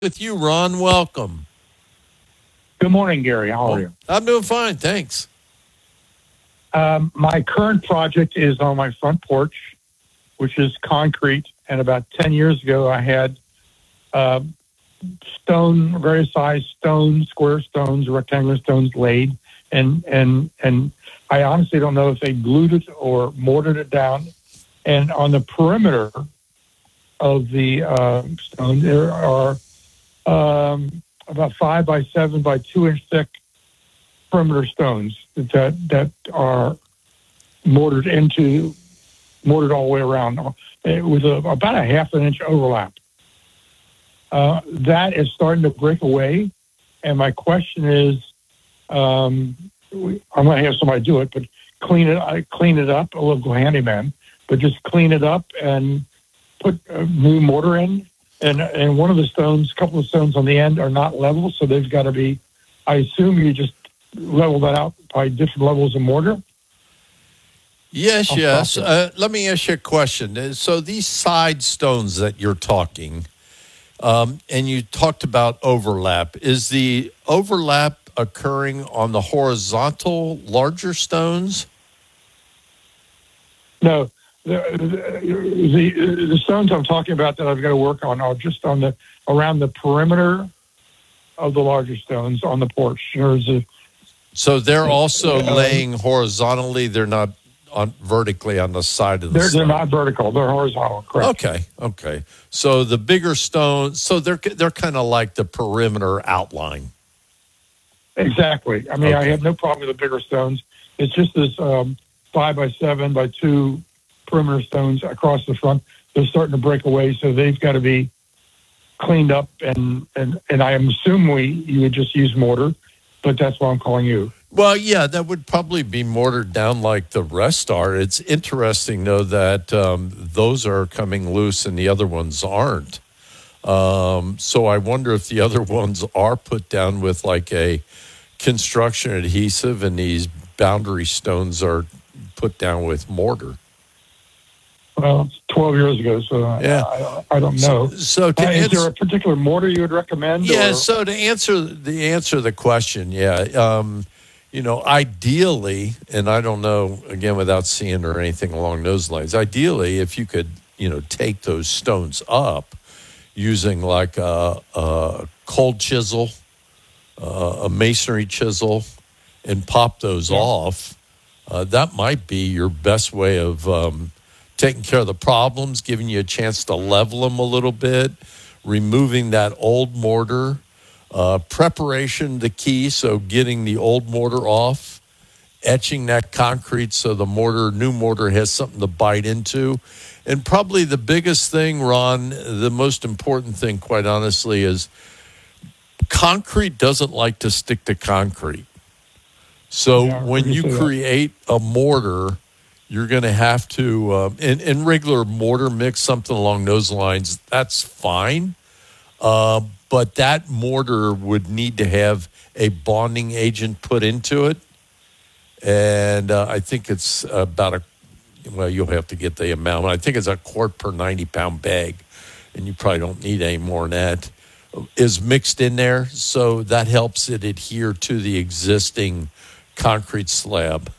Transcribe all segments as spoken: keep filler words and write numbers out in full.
with you, Ron. Welcome. Good morning, Gary. How are you? I'm doing fine, thanks. Um, my current project is on my front porch, which is concrete. And about ten years ago, I had uh, stone, various size stones, square stones, rectangular stones laid. And, and, and I honestly don't know if they glued it or mortared it down. And on the perimeter of the uh, stone, there are um, about five by seven by two inch thick perimeter stones that that are mortared into mortared all the way around with a, about a half an inch overlap. Uh, that is starting to break away, and my question is, um, I'm going to have somebody do it, but clean it, I clean it up, a local handyman, but just clean it up and put a new mortar in. And and one of the stones, a couple of stones on the end are not level, so they've got to be. I assume you just level that out by different levels of mortar? Yes, yes. Uh, let me ask you a question. So these side stones that you're talking, um, and you talked about overlap, is the overlap occurring on the horizontal larger stones? No. The, the, the stones I'm talking about that I've got to work on are just on the around the perimeter of the larger stones on the porch. There's a So they're also uh, laying horizontally. They're not on vertically on the side of the they're, stone. They're not vertical. They're horizontal. Correct. Okay. Okay. So the bigger stones. So they're they're kind of like the perimeter outline. Exactly. I mean, okay. I have no problem with the bigger stones. It's just this um, five by seven by two perimeter stones across the front. They're starting to break away, so they've got to be cleaned up. And and and I assume we you would just use mortar. But that's why I'm calling you. Well, yeah, that would probably be mortared down like the rest are. It's interesting, though, that um, those are coming loose and the other ones aren't. Um, so I wonder if the other ones are put down with like a construction adhesive and these boundary stones are put down with mortar. Well, it's twelve years ago, so yeah. I, I don't know. So, so to uh, ans- is there a particular mortar you would recommend? Yeah. Or? So to answer the answer the question, yeah, um, you know, ideally, and I don't know again without seeing or anything along those lines. Ideally, if you could, you know, take those stones up using like a, a cold chisel, uh, a masonry chisel, and pop those yeah. off, uh, that might be your best way of. Um, taking care of the problems, giving you a chance to level them a little bit, removing that old mortar, uh, preparation the key, so getting the old mortar off, etching that concrete so the mortar, new mortar has something to bite into. And probably the biggest thing, Ron, the most important thing, quite honestly, is concrete doesn't like to stick to concrete. So yeah, when you create that. a mortar, you're going to have to, um, in, in regular mortar mix, something along those lines, that's fine. Uh, but that mortar would need to have a bonding agent put into it. And uh, I think it's about a, well, you'll have to get the amount. I think it's a quart per ninety-pound bag, and you probably don't need any more than that, is mixed in there. So that helps it adhere to the existing concrete slab.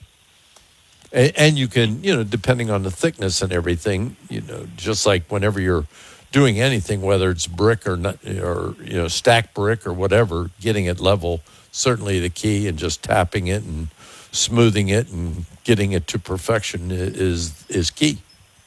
And you can, you know, depending on the thickness and everything, you know, just like whenever you're doing anything, whether it's brick or not, or you know, stacked brick or whatever, getting it level, certainly the key, and just tapping it and smoothing it and getting it to perfection is is key.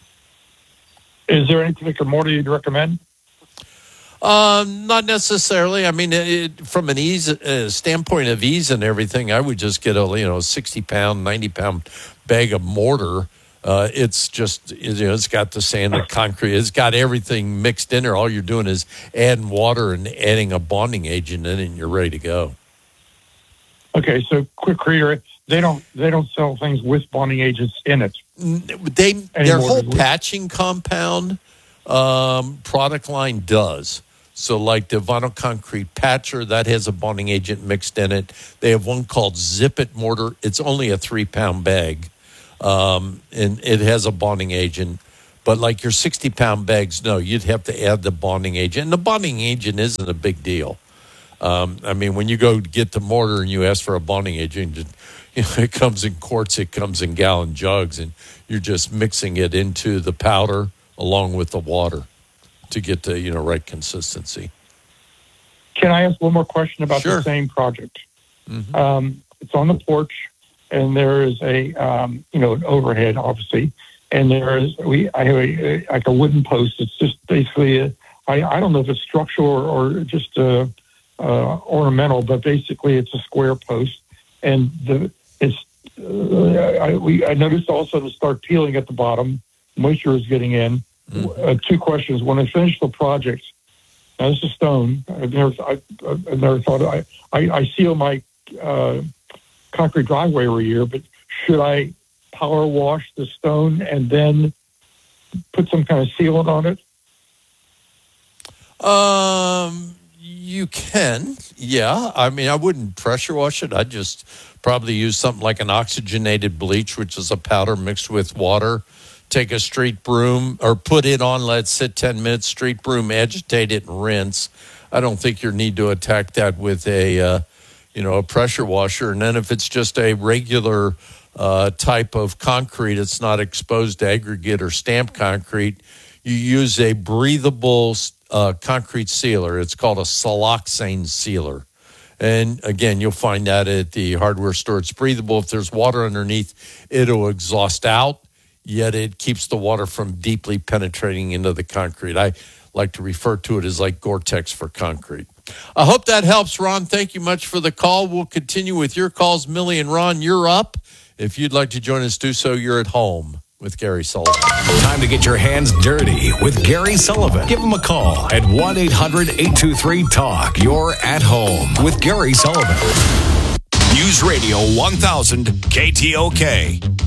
Is there any particular mortar you'd recommend? Um, not necessarily. I mean, it, from an ease uh, standpoint of ease and everything, I would just get a you know sixty pound, ninety pound bag of mortar. Uh, it's just you know it's got the sand and concrete. It's got everything mixed in there. All you're doing is adding water and adding a bonding agent in, and you're ready to go. Okay, so quick reader, they don't they don't sell things with bonding agents in it. They their whole patching compound um, product line does. So like the vinyl concrete patcher, that has a bonding agent mixed in it. They have one called Zip It Mortar. It's only a three-pound bag, um, and it has a bonding agent. But like your sixty-pound bags, no, you'd have to add the bonding agent. And the bonding agent isn't a big deal. Um, I mean, when you go get the mortar and you ask for a bonding agent, you know, it comes in quarts, it comes in gallon jugs, and you're just mixing it into the powder along with the water to get the, you know, right consistency. Can I ask one more question about Sure. the same project? Mm-hmm. Um, it's on the porch, and there is a, um, you know, an overhead, obviously, and there is we I have a, a like a wooden post. It's just basically a, I I don't know if it's structural or, or just a, uh, ornamental, but basically it's a square post, and the it's uh, I we I noticed also to start peeling at the bottom, moisture is getting in. Mm-hmm. Uh, two questions: when I finish the project. Now, this is stone. I've never, I, I've never thought. I, I, I seal my uh, concrete driveway every year, but should I power wash the stone and then put some kind of sealant on it? Um, you can, yeah. I mean, I wouldn't pressure wash it. I'd just probably use something like an oxygenated bleach, which is a powder mixed with water. Take a street broom or put it on, let it sit ten minutes, street broom, agitate it and rinse. I don't think you need to attack that with a, uh, you know, a pressure washer. And then if it's just a regular uh, type of concrete, it's not exposed to aggregate or stamped concrete, you use a breathable uh, concrete sealer. It's called a siloxane sealer. And again, you'll find that at the hardware store. It's breathable. If there's water underneath, it'll exhaust out. Yet it keeps the water from deeply penetrating into the concrete. I like to refer to it as like Gore-Tex for concrete. I hope that helps, Ron. Thank you much for the call. We'll continue with your calls. Millie and Ron, you're up. If you'd like to join us, do so. You're at home with Gary Sullivan. Time to get your hands dirty with Gary Sullivan. Give him a call at one eight hundred eight two three talk. You're at home with Gary Sullivan. News Radio one thousand K T O K.